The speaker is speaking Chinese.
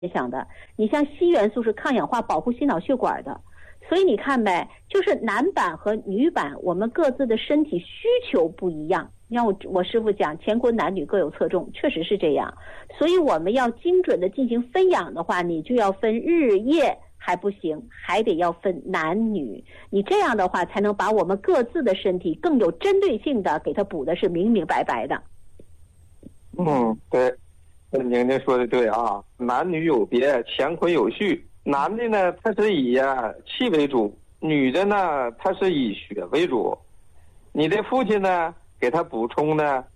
想的。你像硒元素是抗氧化保护心脑血管的，所以你看呗，就是男版和女版我们各自的身体需求不一样。你像我师父讲乾坤男女各有侧重，确实是这样。所以我们要精准的进行分养的话，你就要分日夜还不行，还得要分男女。你这样的话才能把我们各自的身体更有针对性的给它补的是明明白白的。 对，宁宁说的对啊，男女有别，乾坤有序。男的呢，他是以气为主；女的呢，他是以血为主。你的父亲呢，给他补充呢